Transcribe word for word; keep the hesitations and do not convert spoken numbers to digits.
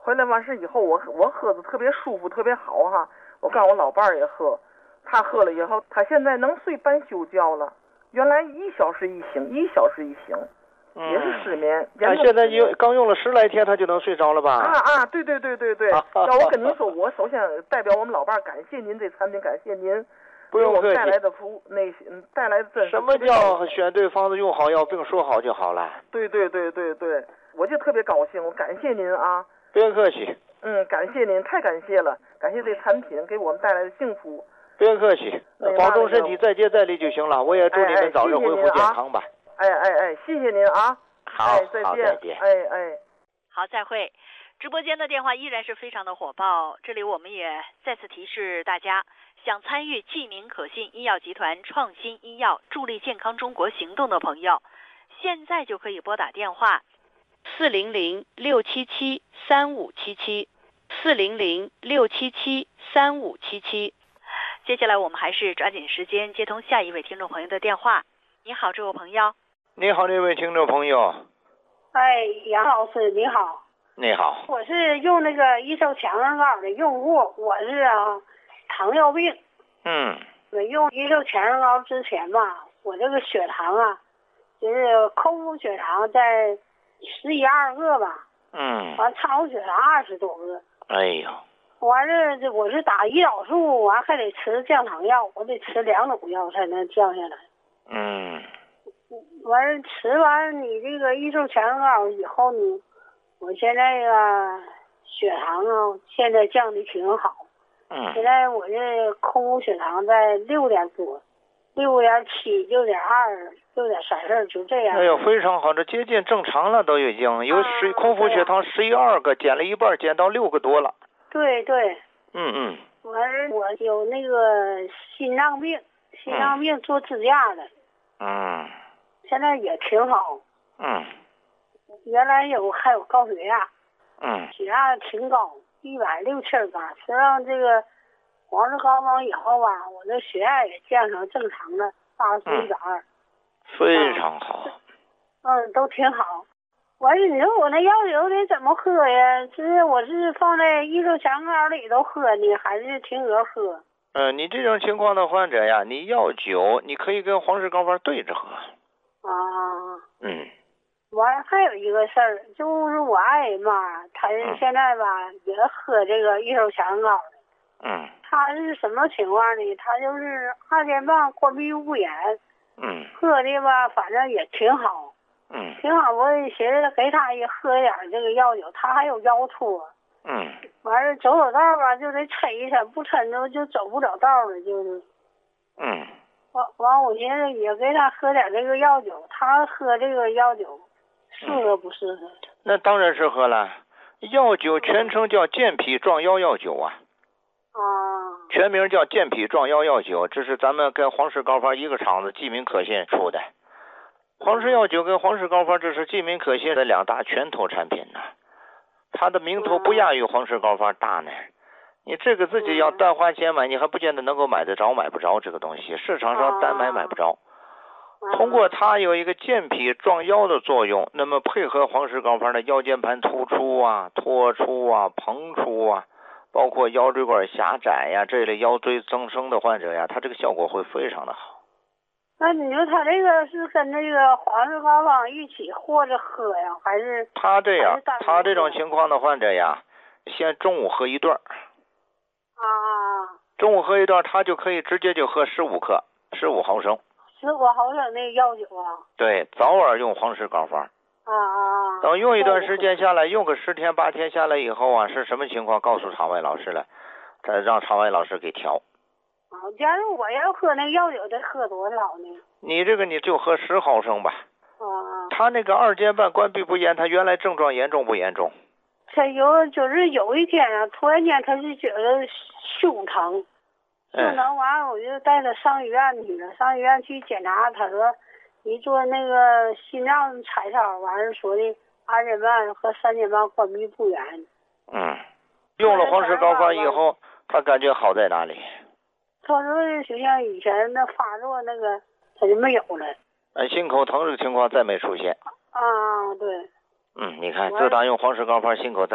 回来完事以后，我我喝的特别舒服，特别好哈。我告诉我老伴儿也喝，他喝了以后，他现在能睡半宿觉了。原来一小时一醒，一小时一醒， 嗯、 也是失眠。 他、啊、现在用刚用了十来天，他就能睡着了吧？ 啊啊，对对对对对。要我跟您说，我首先代表我们老伴儿感谢您这产品，感谢您。 不用客气。 带来的服务，那带来的真什么叫选对方子用好药，并说好就好了？ 对对对对对，我就特别高兴，我感谢您啊！ 不用客气。 嗯，感谢您，太感谢了，感谢这产品给我们带来的幸福。 不用客气，保重身体，再接再厉就行了。我也祝你们早日恢复健康吧。 哎哎哎，谢谢您啊！ 好， 哎、再见， 好，再见。 哎哎， 好，再会。直播间的电话依然是非常的火爆，这里我们也再次提示大家，想参与济民可信医药集团创新医药助力健康中国行动的朋友，现在就可以拨打电话四零零六七七三五七七四零零六七七三五七七。接下来我们还是抓紧时间接通下一位听众朋友的电话。你好，这位朋友。 你好，这位听众朋友。 哎，杨老师你好。 你好， 我是用那个益寿强肾膏的用户，我是啊糖尿病。 嗯。 我用益寿强肾膏之前吧，我这个血糖啊，就是空腹血糖在十一二个吧。 嗯。 完超腹血糖二十多个。 哎呦。 完了，这我是打胰岛素，完还得吃降糖药，我得吃两种药才能降下来。 嗯。 完了，吃完你这个益寿强肾膏以后呢？我现在啊，血糖啊，现在降的挺好。 嗯。 现在我这空腹血糖在六点多，六点七、六点二、六点三十，就这样。 哎呦，非常好，这接近正常了，都已经有十、啊、空腹血糖十一二个，减了一半，减到六个多了。 对对。 嗯嗯。 完了，我有那个心脏病，心脏病做支架的。 嗯。 现在也挺好。 嗯。 原来有还有高血压， 嗯， 血压挺高，一百六七二八。吃上这个黄氏膏方以后吧，我这血压也降成正常的八十一百二， 非常好。 嗯，都挺好。完了，你说我那药酒得怎么喝呀？是我是放在益寿强膏里头喝呢，还是挺鹅喝？ 呃，你这种情况的患者呀，你药酒你可以跟黄氏膏方对着喝。 啊。 嗯。 完了还有一个事儿，就是我爱人嘛，他现在吧、嗯、也喝这个益寿强膏的。 嗯。 他是什么情况呢？他就是二尖瓣关闭不严。 嗯。 喝的吧，反正也挺好。 嗯。 挺好，我也寻思给他也喝点这个药酒，他还有腰托。 嗯。 完了走走道吧，就得抻一抻，不抻着就走不了道了，就是。 嗯。 完完，我寻思也给他喝点这个药酒，他喝这个药酒。适合不适合、嗯？ 那当然适合了。药酒全称叫健脾壮腰药酒啊。 啊。 全名叫健脾壮腰药酒，这是咱们跟黄氏膏方一个厂子济民可信出的。黄氏药酒跟黄氏膏方这是济民可信的两大拳头产品呢、啊，它的名头不亚于黄氏膏方大呢。你这个自己要单花钱买，你还不见得能够买得着，买不着这个东西，市场上单买买不着。通过它有一个健脾壮腰的作用，那么配合黄氏膏方的腰间盘突出啊、脱出啊、膨出啊，包括腰椎管狭窄呀、啊、这类腰椎增生的患者呀，它这个效果会非常的好。 那你说他这个是跟那个黄氏膏方一起和着喝呀，还是？ 他这样，他这种情况的患者呀，先中午喝一段。 啊。 中午喝一段，他就可以直接就喝十五克，十五毫升。 十五毫升那药酒啊？ 对，早晚用黄氏膏方。 啊啊！ 等用一段时间下来，用个十天八天下来以后啊，是什么情况？告诉场外老师了，再让场外老师给调。 啊，假如我要喝那个药酒，得喝多少呢？ 你这个你就喝十毫升吧。 啊。 他那个二尖瓣关闭不严，他原来症状严重不严重？ 他有就是有一天啊，突然间他是觉得胸疼。不能完了，我就带他上医院去了。上医院去检查，他说一做那个心脏彩超，完了说的二尖瓣和三尖瓣关闭不严。 嗯，用了黄氏膏方以后，他感觉好在哪里？ 他说就像以前那发作那个，他就没有了。 哎，心口疼这个情况再没出现。 啊，对。 嗯，你看，自打用黄氏膏方，心口再。